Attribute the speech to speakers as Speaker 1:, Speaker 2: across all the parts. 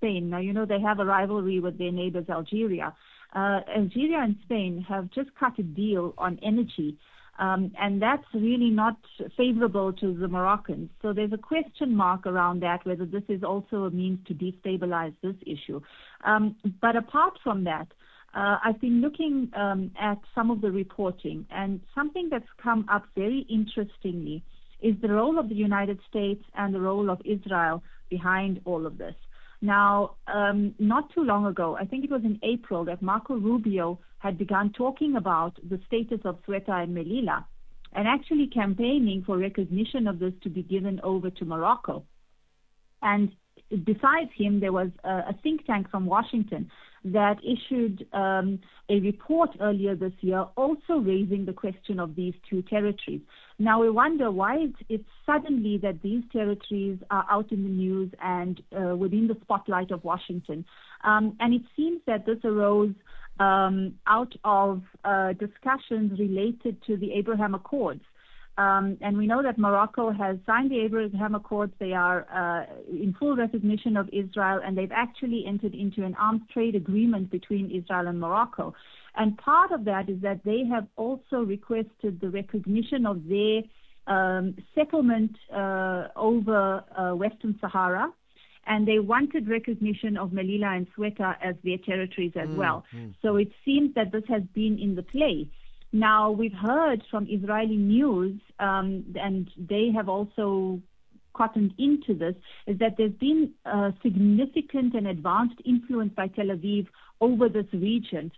Speaker 1: Spain. Now, they have a rivalry with their neighbors, Algeria. Algeria and Spain have just cut a deal on energy, and that's really not favorable to the Moroccans. So there's a question mark around that, whether this is also a means to destabilize this issue. But apart from that, I've been looking at some of the reporting, and something that's come up very interestingly is the role of the United States and the role of Israel behind all of this. Now, not too long ago, I think it was in April, that Marco Rubio had begun talking about the status of Ceuta and Melilla, and actually campaigning for recognition of this to be given over to Morocco. And besides him, there was a think tank from Washington that issued a report earlier this year also raising the question of these two territories. Now we wonder why it's suddenly that these territories are out in the news and within the spotlight of Washington. And it seems that this arose out of discussions related to the Abraham Accords. And we know that Morocco has signed the Abraham Accords. They are in full recognition of Israel, and they've actually entered into an arms trade agreement between Israel and Morocco. And part of that is that they have also requested the recognition of their settlement over Western Sahara, and they wanted recognition of Melilla and Ceuta as their territories as well. So it seems that this has been in the play. Now, we've heard from Israeli news, and they have also cottoned into this, is that there's been significant and advanced influence by Tel Aviv over this region,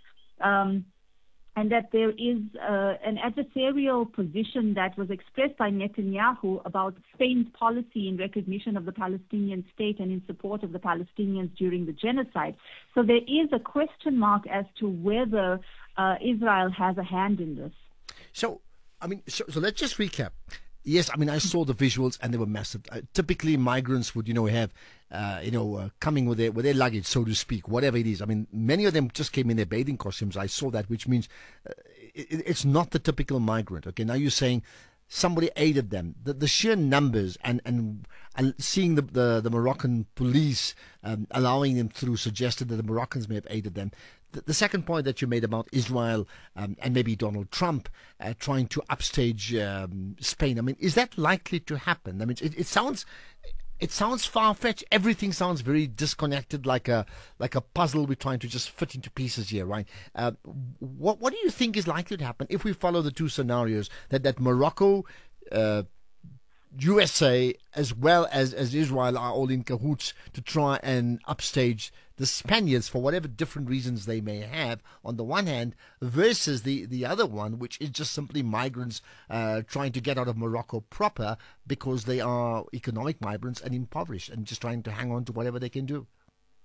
Speaker 1: and that there is an adversarial position that was expressed by Netanyahu about Spain's policy in recognition of the Palestinian state and in support of the Palestinians during the genocide. So there is a question mark as to whether Israel has a hand in this.
Speaker 2: So let's just recap. Yes, I saw the visuals and they were massive. Typically, migrants would, have, coming with their luggage, so to speak, whatever it is. Many of them just came in their bathing costumes. I saw that, which means it's not the typical migrant. Okay, now you're saying somebody aided them. The sheer numbers and seeing the Moroccan police allowing them through suggested that the Moroccans may have aided them. The second point that you made about Israel and maybe Donald Trump trying to upstage Spain, is that likely to happen? It sounds far-fetched. Everything sounds very disconnected, like a puzzle we're trying to just fit into pieces here, right? What do you think is likely to happen if we follow the two scenarios that Morocco, USA, as well as Israel are all in cahoots to try and upstage the Spaniards for whatever different reasons they may have on the one hand, versus the other one, which is just simply migrants trying to get out of Morocco proper because they are economic migrants and impoverished and just trying to hang on to whatever they can do?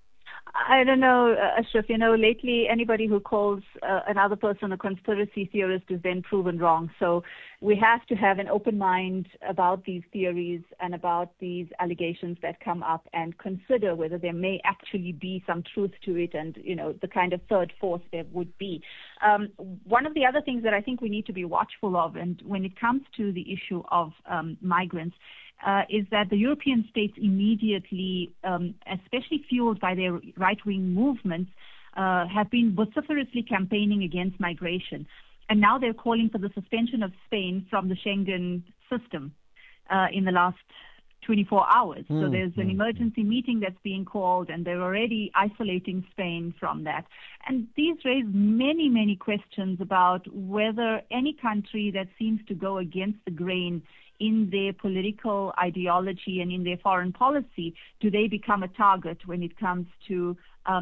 Speaker 1: I don't know, Ashraf. Lately anybody who calls another person a conspiracy theorist is then proven wrong. So we have to have an open mind about these theories and about these allegations that come up and consider whether there may actually be some truth to it and, the kind of third force there would be. One of the other things that I think we need to be watchful of, and when it comes to the issue of migrants, is that the European states immediately, especially fueled by their right-wing movements, have been vociferously campaigning against migration. And now they're calling for the suspension of Spain from the Schengen system in the last 24 hours. So there's an emergency meeting that's being called, and they're already isolating Spain from that. And these raise many, many questions about whether any country that seems to go against the grain in their political ideology and in their foreign policy, do they become a target when it comes to,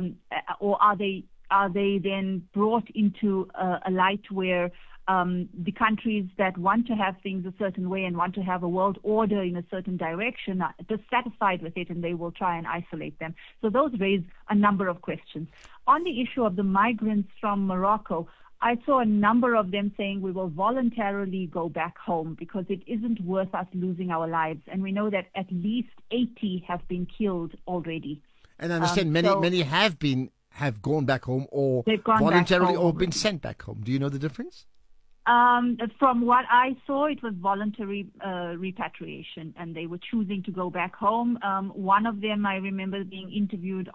Speaker 1: or are they then brought into a light where the countries that want to have things a certain way and want to have a world order in a certain direction are dissatisfied with it, and they will try and isolate them. So those raise a number of questions. On the issue of the migrants from Morocco, I saw a number of them saying we will voluntarily go back home because it isn't worth us losing our lives. And we know that at least 80 have been killed already.
Speaker 2: And I understand many have gone back home or voluntarily or been sent back home. Do you know the difference?
Speaker 1: From what I saw, it was voluntary repatriation, and they were choosing to go back home. One of them, I remember being interviewed